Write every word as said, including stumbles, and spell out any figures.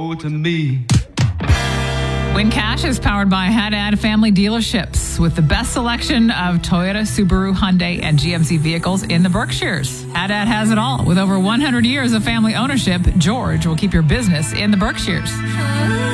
owe it to me. Win Cash is powered by Haddad Family Dealerships with the best selection of Toyota, Subaru, Hyundai, and G M C vehicles in the Berkshires. Haddad has it all. With over one hundred years of family ownership, George will keep your business in the Berkshires.